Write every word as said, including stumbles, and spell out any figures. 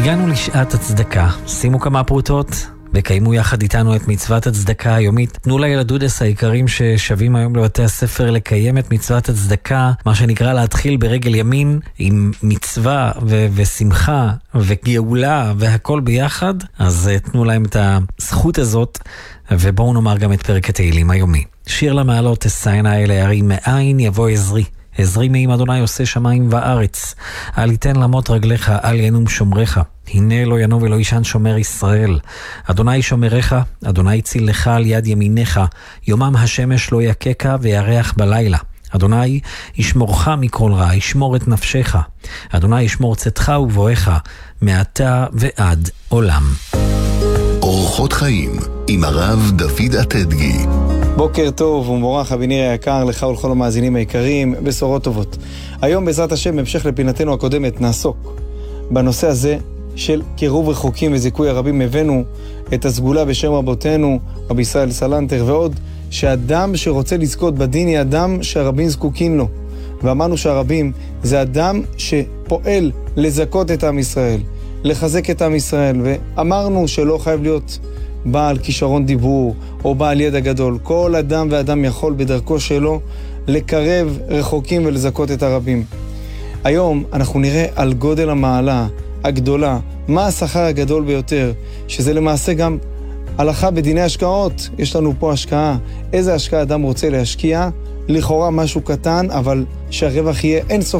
הגענו לשעת הצדקה. שימו כמה פרוטות וקיימו יחד איתנו את מצוות הצדקה היומית. תנו לילדודס היקרים ששווים היום לבתי הספר לקיים את מצוות הצדקה, מה שנקרא להתחיל ברגל ימין עם מצווה ו- ושמחה וגאולה והכל ביחד. אז תנו להם את הזכות הזאת, ובואו נאמר גם את פרק התהילים היומי. שיר למעלות, תשאינה אל ההרים, מאין יבוא עזרי. עזרי מעם אדוני עושה שמיים וארץ. אל יתן למות רגליך, אל ינום שומריך. הנה לא ינום ולא ישן שומר ישראל. אדוני שומריך, אדוני צילך על יד ימיניך. יומם השמש לא יקקה וירח בלילה. אדוני ישמורך מכל רע, ישמור את נפשך. אדוני ישמור צאתך ובואך, מעתה ועד עולם. אורחות חיים עם הרב דוד אטדגי. בוקר טוב ומבורך אביניר היקר, לך ולכל המאזינים היקרים, בשורות טובות. היום בעזרת השם, בהמשך לפינתנו הקודמת, נעסוק בנושא הזה של קירוב רחוקים וזיכוי הרבים. הבאנו את הסגולה בשם רבותינו, רבי ישראל סלנטר, ועוד שאדם שרוצה לזכות בדין היא אדם שהרבים זקוקים לו. ואמרנו שהרבים זה אדם שפועל לזכות את עם ישראל, לחזק את עם ישראל, ואמרנו שלא חייב להיות בעל כישרון דיבור או בעל ידע גדול. כל אדם ואדם יכול בדרכו שלו לקרב רחוקים ולזכות את הרבים. היום אנחנו נראה על גודל המעלה הגדולה, מה השכר הגדול ביותר, שזה למעשה גם הלכה בדיני השקעות. יש לנו פה השקעה, איזה השקעה אדם רוצה להשקיע, לכאורה משהו קטן, אבל שהרווח יהיה אין סוף